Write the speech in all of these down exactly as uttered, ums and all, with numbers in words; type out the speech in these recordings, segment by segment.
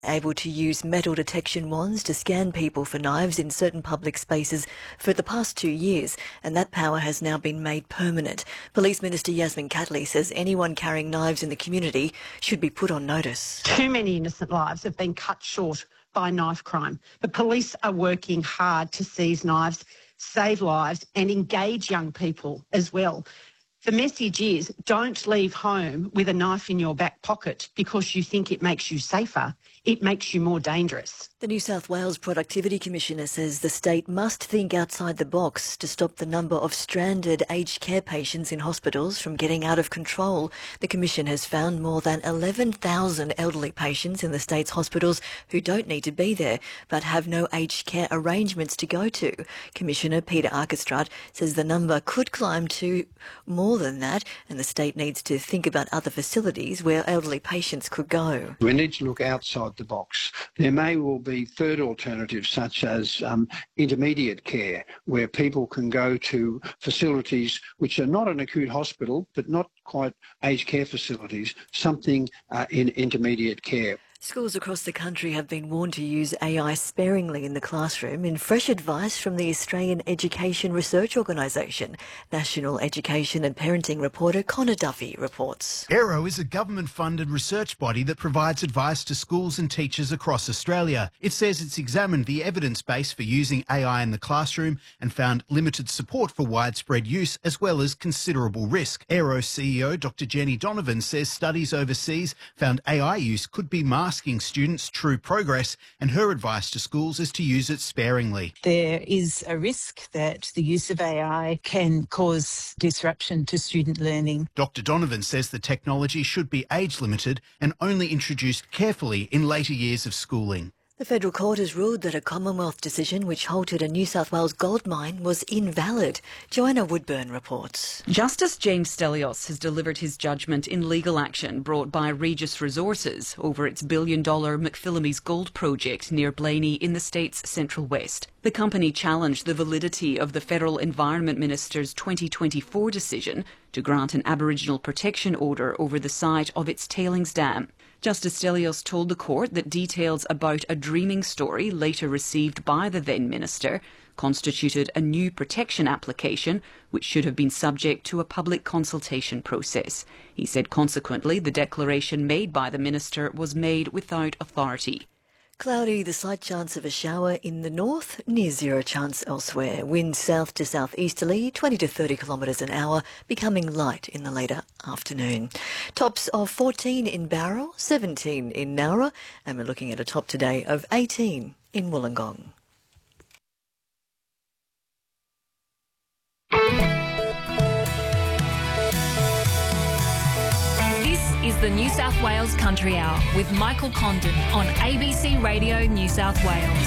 able to use metal detection wands to scan people for knives in certain public spaces for the past two years, and that power has now been made permanent. Police Minister Yasmin Catley says anyone carrying knives in the community should be put on notice. Too many innocent lives have been cut short by knife crime. The police are working hard to seize knives, save lives and engage young people as well. The message is, don't leave home with a knife in your back pocket because you think it makes you safer. It makes you more dangerous. The New South Wales Productivity Commissioner says the state must think outside the box to stop the number of stranded aged care patients in hospitals from getting out of control. The Commission has found more than eleven thousand elderly patients in the state's hospitals who don't need to be there but have no aged care arrangements to go to. Commissioner Peter Arkestradt says the number could climb to more than that, and the state needs to think about other facilities where elderly patients could go. We need to look outside the box. There may well be third alternatives such as um, intermediate care, where people can go to facilities which are not an acute hospital but not quite aged care facilities, something uh, in intermediate care. Schools across the country have been warned to use A I sparingly in the classroom in fresh advice from the Australian Education Research Organisation. National Education and Parenting reporter Connor Duffy reports. AERO is a government-funded research body that provides advice to schools and teachers across Australia. It says it's examined the evidence base for using A I in the classroom and found limited support for widespread use as well as considerable risk. AERO C E O Doctor Jenny Donovan says studies overseas found A I use could be masked asking students true progress, and her advice to schools is to use it sparingly. There is a risk that the use of A I can cause disruption to student learning. Doctor Donovan says the technology should be age limited and only introduced carefully in later years of schooling. The Federal Court has ruled that a Commonwealth decision which halted a New South Wales gold mine was invalid. Joanna Woodburn reports. Justice James Stelios has delivered his judgment in legal action brought by Regis Resources over its billion-dollar McPhillamys gold project near Blaney in the state's Central West. The company challenged the validity of the Federal Environment Minister's twenty twenty-four decision to grant an Aboriginal protection order over the site of its tailings dam. Justice Stelios told the court that details about a dreaming story later received by the then minister constituted a new protection application which should have been subject to a public consultation process. He said consequently the declaration made by the minister was made without authority. Cloudy, the slight chance of a shower in the north, near zero chance elsewhere. Wind south to southeasterly, twenty to thirty kilometres an hour, becoming light in the later afternoon. Tops of fourteen in Bowral, seventeen in Nowra, and we're looking at a top today of eighteen in Wollongong. Is the New South Wales Country Hour with Michael Condon on A B C Radio New South Wales.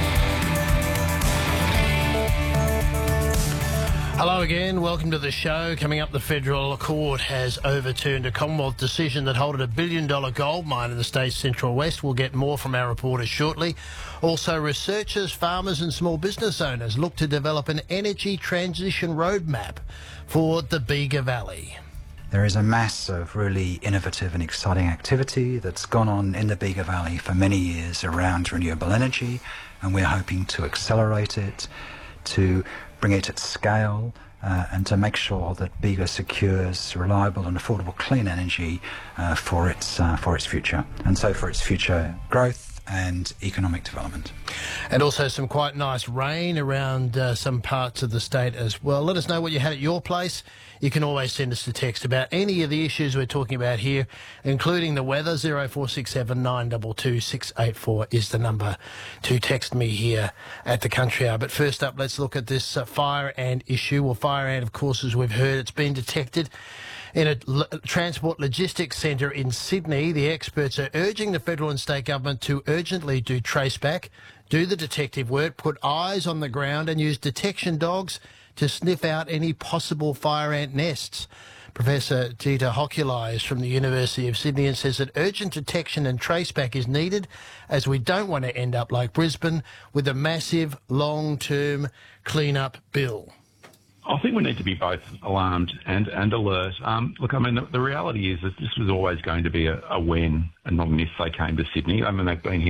Hello again, welcome to the show. Coming up, the Federal Court has overturned a Commonwealth decision that halted a billion dollar gold mine in the state's Central West. We'll get more from our reporters shortly. Also, researchers, farmers and small business owners look to develop an energy transition roadmap for the Bega Valley. There is a mass of really innovative and exciting activity that's gone on in the Bega Valley for many years around renewable energy, and we're hoping to accelerate it, to bring it at scale, uh, and to make sure that Bega secures reliable and affordable clean energy uh, for its uh, for its future, and so for its future growth and economic development. And also some quite nice rain around uh, some parts of the state as well. Let us know what you had at your place. You can always send us a text about any of the issues we're talking about here, including the weather. zero four six seven nine two two six eight four is the number to text me here at the Country Hour. But first up, let's look at this uh, fire ant issue. Well, fire ant, of course, as we've heard, it's been detected in a l- transport logistics centre in Sydney. The experts are urging the federal and state government to urgently do traceback, do the detective work, put eyes on the ground and use detection dogs to sniff out any possible fire ant nests. Professor Dita Hokulai is from the University of Sydney and says that urgent detection and traceback is needed, as we don't want to end up like Brisbane with a massive long-term clean-up bill. I think we need to be both alarmed and, and alert. Um, look, I mean, the, the reality is that this was always going to be a, a when and not an if they came to Sydney. I mean, they've been here